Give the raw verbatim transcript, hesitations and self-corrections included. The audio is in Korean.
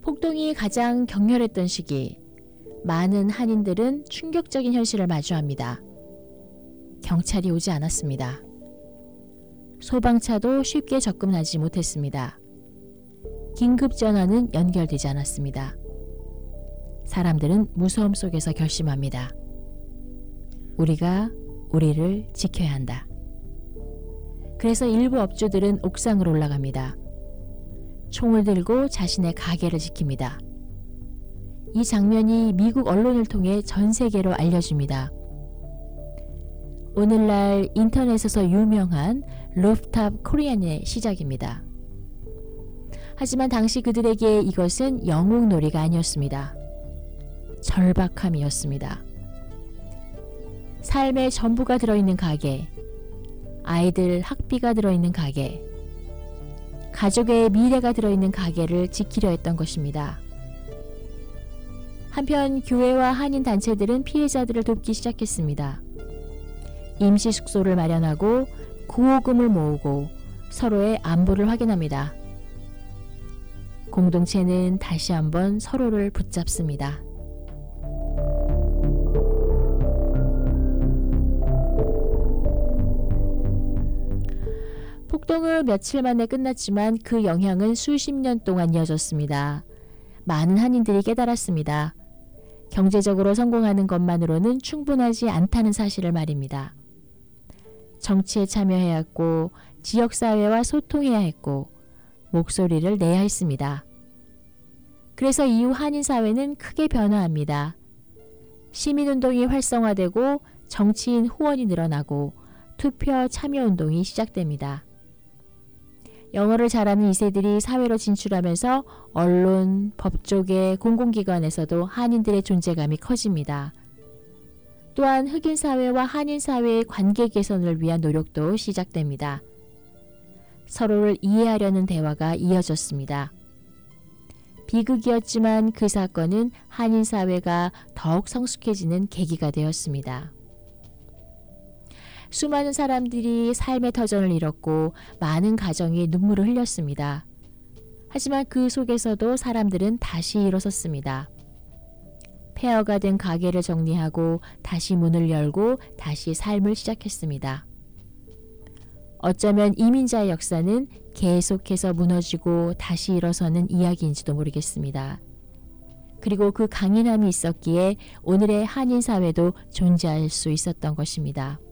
폭동이 가장 격렬했던 시기, 많은 한인들은 충격적인 현실을 마주합니다. 경찰이 오지 않았습니다. 소방차도 쉽게 접근하지 못했습니다. 긴급전화는 연결되지 않았습니다. 사람들은 무서움 속에서 결심합니다. 우리가 우리를 지켜야 한다. 그래서 일부 업주들은 옥상으로 올라갑니다. 총을 들고 자신의 가게를 지킵니다. 이 장면이 미국 언론을 통해 전 세계로 알려집니다. 오늘날 인터넷에서 유명한 루프탑 코리안의 시작입니다. 하지만 당시 그들에게 이것은 영웅놀이가 아니었습니다. 절박함이었습니다. 삶의 전부가 들어있는 가게, 아이들 학비가 들어있는 가게, 가족의 미래가 들어있는 가게를 지키려 했던 것입니다. 한편 교회와 한인 단체들은 피해자들을 돕기 시작했습니다. 임시 숙소를 마련하고 구호금을 모으고 서로의 안부를 확인합니다. 공동체는 다시 한번 서로를 붙잡습니다. 폭동은 며칠 만에 끝났지만 그 영향은 수십 년 동안 이어졌습니다. 많은 한인들이 깨달았습니다. 경제적으로 성공하는 것만으로는 충분하지 않다는 사실을 말입니다. 정치에 참여해야 했고 지역사회와 소통해야 했고 목소리를 내야 했습니다. 그래서 이후 한인사회는 크게 변화합니다. 시민운동이 활성화되고 정치인 후원이 늘어나고 투표 참여운동이 시작됩니다. 영어를 잘하는 이 세들이 사회로 진출하면서 언론, 법조계, 공공기관에서도 한인들의 존재감이 커집니다. 또한 흑인 사회와 한인 사회의 관계 개선을 위한 노력도 시작됩니다. 서로를 이해하려는 대화가 이어졌습니다. 비극이었지만 그 사건은 한인 사회가 더욱 성숙해지는 계기가 되었습니다. 수많은 사람들이 삶의 터전을 잃었고 많은 가정이 눈물을 흘렸습니다. 하지만 그 속에서도 사람들은 다시 일어섰습니다. 폐허가 된 가게를 정리하고 다시 문을 열고 다시 삶을 시작했습니다. 어쩌면 이민자의 역사는 계속해서 무너지고 다시 일어서는 이야기인지도 모르겠습니다. 그리고 그 강인함이 있었기에 오늘의 한인 사회도 존재할 수 있었던 것입니다.